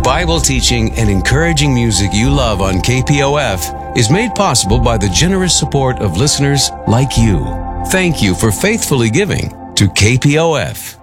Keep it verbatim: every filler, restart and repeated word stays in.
Bible teaching and encouraging music you love on K P O F is made possible by the generous support of listeners like you. Thank you for faithfully giving to K P O F.